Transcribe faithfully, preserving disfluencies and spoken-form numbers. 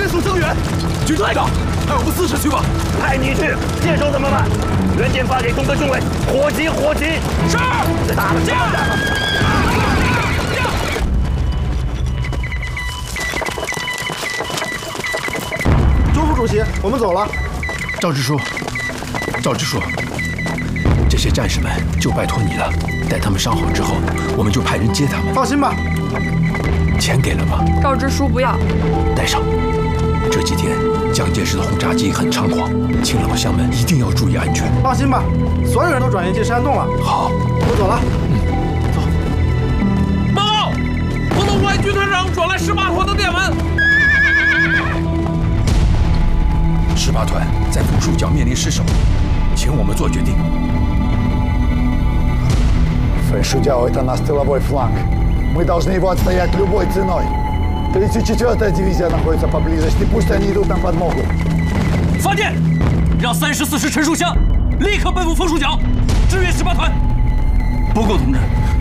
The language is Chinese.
全速增援。军队长，派我们四十去吧。 派你去，接手怎么办？原件发给东德中尉，火急火急。 是。 这打了什么战了？ 周副主席，我们走了。 赵支书，赵支书，这些战士们就拜托你了。待他们伤好之后，我们就派人接他们。 放心吧。 钱给了吗？ 赵支书不要。 带上。这几天蒋介石的轰炸机很猖狂，请老乡们一定要注意安全。 放心吧，所有人都转移进山洞了。 好， 我走了。 嗯，走。 报告，彭德怀军团长转来十八团的电文。 十八团在枫树角面临失守，请我们做决定。 Фэншудяо — это наш тыловой фланг. Мы должны его отстоять любой ценой. тридцать четвёртая дивизия находится поблизости. Пусть они идут нам подмогу. 发电，让三十四师陈树湘立刻奔赴枫树角，支援十八团。报告同志，